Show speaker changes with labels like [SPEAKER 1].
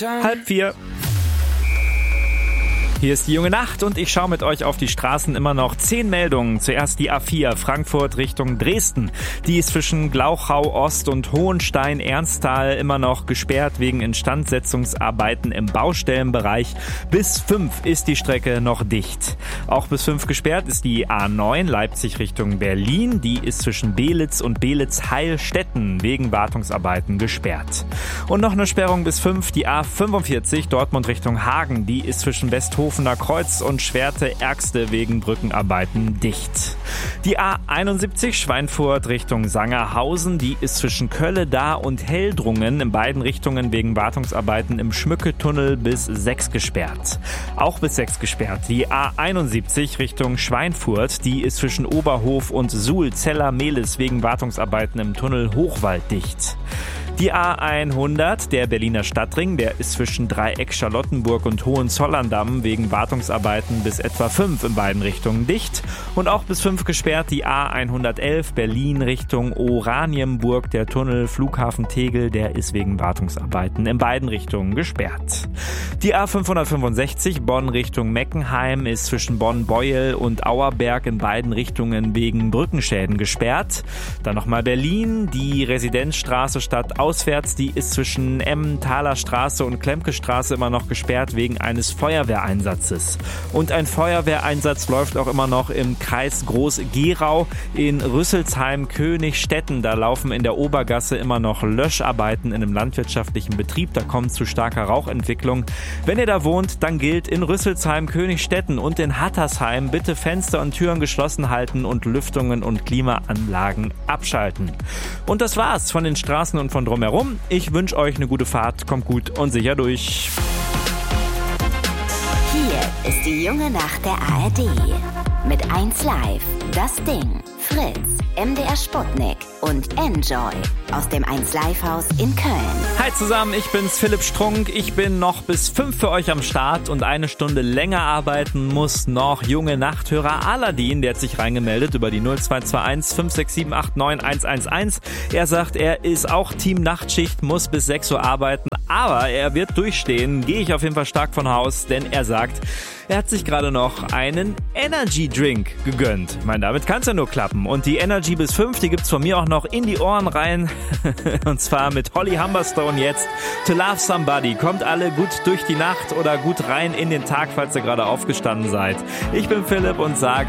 [SPEAKER 1] 3:30. Hier ist die junge Nacht und ich schaue mit euch auf die Straßen. Immer noch 10 Meldungen. Zuerst die A4 Frankfurt Richtung Dresden. Die ist zwischen Glauchau Ost und Hohenstein-Ernsthal immer noch gesperrt wegen Instandsetzungsarbeiten im Baustellenbereich. Bis 5 ist die Strecke noch dicht. Auch bis 5 gesperrt ist die A9 Leipzig Richtung Berlin. Die ist zwischen Belitz und Belitz-Heilstätten wegen Wartungsarbeiten gesperrt. Und noch eine Sperrung bis 5, die A45 Dortmund Richtung Hagen. Die ist zwischen Westhofener Kreuz und Schwerte-Ergste wegen Brückenarbeiten dicht. Die A71 Schweinfurt Richtung Sangerhausen, die ist zwischen Kölle-Dar und Heldrungen in beiden Richtungen wegen Wartungsarbeiten im Schmücketunnel bis 6 gesperrt. Auch bis 6 gesperrt die A71 Richtung Schweinfurt, die ist zwischen Oberhof und Suhl-Zeller-Mehlis wegen Wartungsarbeiten im Tunnel Hochwald dicht. Die A100, der Berliner Stadtring, der ist zwischen Dreieck Charlottenburg und Hohenzollern-Damm wegen Wartungsarbeiten bis etwa 5 in beiden Richtungen dicht. Und auch bis 5 gesperrt die A111 Berlin Richtung Oranienburg. Der Tunnel Flughafen Tegel, der ist wegen Wartungsarbeiten in beiden Richtungen gesperrt. Die A565 Bonn Richtung Meckenheim ist zwischen Bonn-Beuel und Auerberg in beiden Richtungen wegen Brückenschäden gesperrt. Dann nochmal Berlin, die Residenzstraße Stadt auswärts, die ist zwischen Emmentaler Straße und Klemke Straße immer noch gesperrt wegen eines Feuerwehreinsatzes. Und ein Feuerwehreinsatz läuft auch immer noch im Kreis Groß-Gerau in Rüsselsheim-Königstetten. Da laufen in der Obergasse immer noch Löscharbeiten in einem landwirtschaftlichen Betrieb. Da kommt zu starker Rauchentwicklung. Wenn ihr da wohnt, dann gilt in Rüsselsheim-Königstetten und in Hattersheim bitte Fenster und Türen geschlossen halten und Lüftungen und Klimaanlagen abschalten. Und das war's von den Straßen und von drumherum. Ich wünsche euch eine gute Fahrt, kommt gut und sicher durch.
[SPEAKER 2] Hier ist die junge Nacht der ARD. Mit 1 Live, das Ding, Fritz, MDR Sputnik und Enjoy aus dem 1 Live Haus in Köln.
[SPEAKER 1] Hi zusammen, ich bin's Philipp Strunk. Ich bin noch bis 5 für euch am Start und eine Stunde länger arbeiten muss noch junge Nachthörer Aladin. Der hat sich reingemeldet über die 0221 56789 111. Er sagt, er ist auch Team Nachtschicht, muss bis 6 Uhr arbeiten, aber er wird durchstehen. Gehe ich auf jeden Fall stark von Haus, denn er sagt, er hat sich gerade noch einen Energy Drink gegönnt. Ich meine, damit kann's ja nur klappen. Und die Energy bis 5, die gibt's von mir auch noch in die Ohren rein. Und zwar mit Holly Humberstone jetzt. To Love Somebody. Kommt alle gut durch die Nacht oder gut rein in den Tag, falls ihr gerade aufgestanden seid. Ich bin Philipp und sage